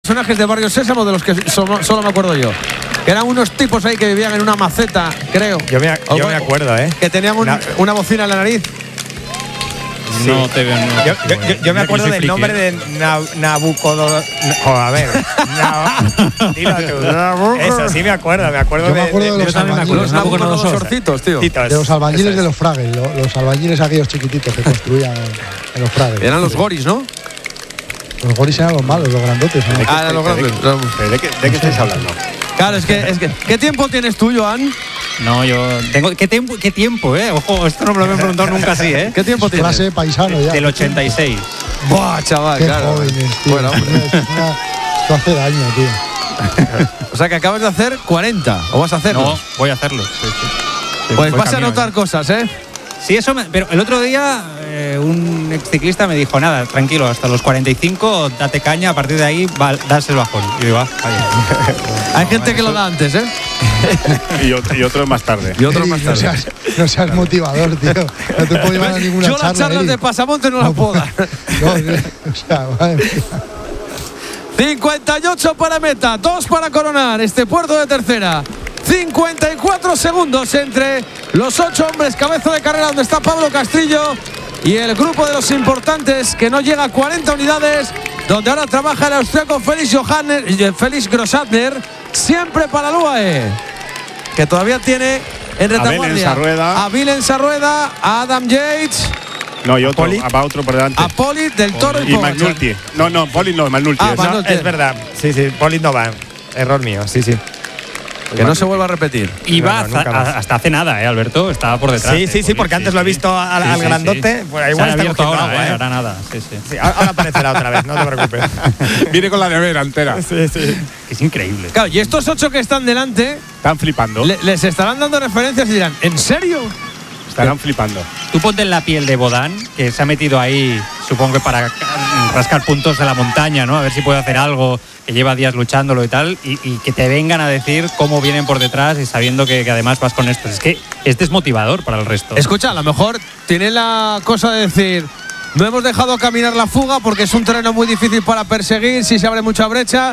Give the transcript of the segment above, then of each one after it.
personajes de Barrio Sésamo de los que solo me acuerdo yo. Que eran unos tipos ahí que vivían en una maceta, creo. Yo me acuerdo, que tenían una bocina en la nariz. No te veo. Yo me acuerdo del nombre de Nabucodonosor. A ver. Dilo tú. Eso sí me acuerdo. Yo me acuerdo de los albañiles. Nabucodonosorcitos, tío. De los albañiles de los Fraggles. Los albañiles aquellos chiquititos que construían en los Fraggles. Eran los goris, ¿no? Los goris eran los malos, los grandotes, ¿no? Eran los grandes. ¿De qué estáis hablando? Claro, es que ¿qué tiempo tienes tú, Joan? No, yo tengo… ¿Qué tiempo, Ojo, esto no me lo he preguntado nunca así, ¿Qué tiempo tienes? Clase paisano ya. Del 86. Buah, chaval, Qué claro. jóvenes, tío. Bueno, hombre. Esto hace daño, tío. O sea, que acabas de hacer 40. ¿O vas a hacerlo? No, voy a hacerlo. Sí. Pues Voy vas a camino, anotar cosas, ¿eh? Sí, pero el otro día un exciclista me dijo, nada, tranquilo, hasta los 45 date caña, a partir de ahí das el bajón. Y digo, vaya. Hay gente que lo da antes, ¿eh? y otro más tarde. Y otro más tarde. No seas motivador, tío. No te puedo llevar a ninguna charla. Yo las charlas de pasamonte no las puedo dar. No, o sea, madre mía. 58 para meta, 2 para coronar este puerto de tercera. 54 segundos entre los 8 hombres cabeza de carrera donde está Pablo Castrillo y el grupo de los importantes que no llega a 40 unidades, donde ahora trabaja el austriaco Felix Grossatner, siempre para el UAE, que todavía tiene en retaguardia a Vilens Sarrueda, a Adam Yates. No, y otro, va otro por delante. A Polit del Toro y McNulty. No, Polit no, McNulty. No, es verdad. Sí, Polit no va. Error mío, sí. Que no se vuelva a repetir. Y va hasta hace nada, Alberto, estaba por detrás. Sí, porque antes lo he visto al grandote. Pues igual está abierto cogiendo ahora, agua, ahora nada. Sí. Ahora aparecerá otra vez, no te preocupes. Viene con la nevera entera. Sí. Es increíble. Claro, y estos 8 que están delante están flipando. Les estarán dando referencias y dirán, ¿en serio? Estarán flipando. Tú ponte en la piel de Bodán, que se ha metido ahí, supongo que para rascar puntos de la montaña, ¿no? A ver si puede hacer algo, que lleva días luchándolo y tal, y que te vengan a decir cómo vienen por detrás y sabiendo que además vas con esto. Es que es desmotivador para el resto. Escucha, a lo mejor tiene la cosa de decir, no hemos dejado caminar la fuga porque es un terreno muy difícil para perseguir, si se abre mucha brecha,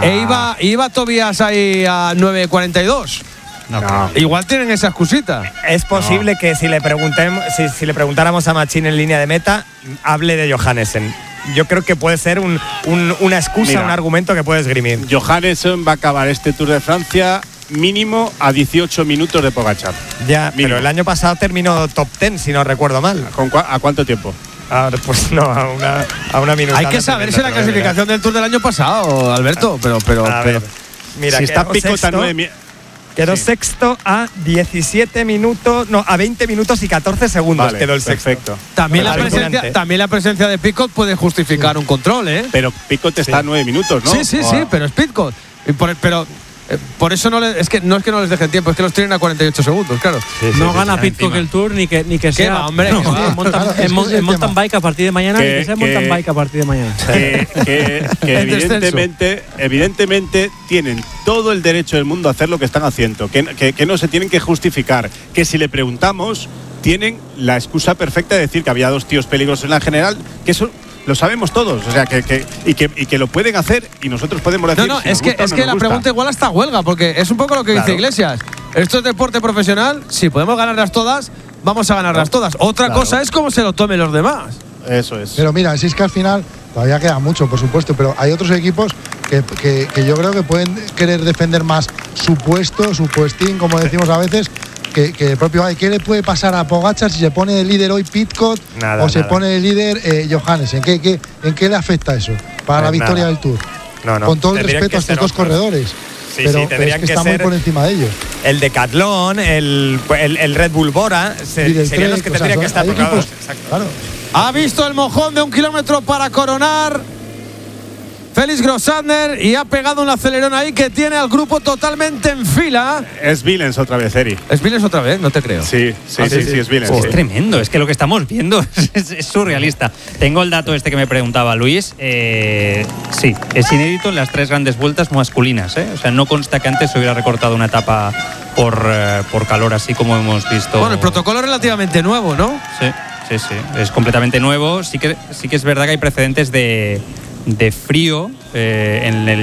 iba Tobias ahí a 9:42. No. Igual tienen esa excusita. Es posible que si le preguntáramos a Machín en línea de meta, hable de Johannesen. Yo creo que puede ser una excusa, un argumento que puede esgrimir. Johannesen va a acabar este Tour de Francia mínimo a 18 minutos de Pogačar. Ya, mínimo. Pero el año pasado terminó top 10, si no recuerdo mal. ¿A cuánto tiempo? Pues no, a una minuta. Hay que saberse la clasificación del Tour del año pasado, Alberto, pero a ver, mira, si está Picot a 9. Quedó sexto a 17 minutos, no, a 20 minutos y 14 segundos. Vale, quedó el sexto. Perfecto. También la presencia de Picot puede justificar un control, ¿eh? Pero Picot está a 9 minutos, ¿no? Sí, pero es Picot. Pero por eso no es que no les dejen tiempo, es que los tienen a 48 segundos, claro. No gana Pidcock el Tour ni que sea. Va, hombre, en mountain bike a partir de mañana, ni que sea mountain bike a partir de mañana. Que evidentemente tienen todo el derecho del mundo a hacer lo que están haciendo, que no se tienen que justificar, que si le preguntamos tienen la excusa perfecta de decir que había 2 tíos peligrosos en la general, que eso lo sabemos todos, o sea, que lo pueden hacer y nosotros podemos decir. No, es que la pregunta igual hasta huelga, porque es un poco lo que dice Iglesias. Esto es deporte profesional, si podemos ganarlas todas, vamos a ganarlas todas. Otra cosa es cómo se lo tomen los demás. Eso es. Pero mira, si es que al final todavía queda mucho, por supuesto, pero hay otros equipos que yo creo que pueden querer defender más su puesto, su puestín, como decimos a veces, que el propio. ¿Qué le puede pasar a Pogačar si se pone de líder hoy Pidcock se pone de líder Johannesen? ¿En qué le afecta eso para la victoria del Tour? No. Con todo el respeto a estos dos corredores. Sí, pero tendrían es que está muy por encima de ellos. El Decathlon, el Red Bull Bora, serían los que tendrían que estar tocados. Claro. Ha visto el mojón de 1 kilómetro para coronar Felix Grossatner y ha pegado un acelerón ahí que tiene al grupo totalmente en fila. Es Vilens otra vez, Eri. ¿Es Vilens otra vez? No te creo. Sí, es Vilens. Es tremendo, es que lo que estamos viendo es surrealista. Tengo el dato este que me preguntaba Luis. Sí, es inédito en las 3 grandes vueltas masculinas. O sea, no consta que antes se hubiera recortado una etapa por calor, así como hemos visto. Bueno, el protocolo es relativamente nuevo, ¿no? Sí, es completamente nuevo. Sí que es verdad que hay precedentes de frío en el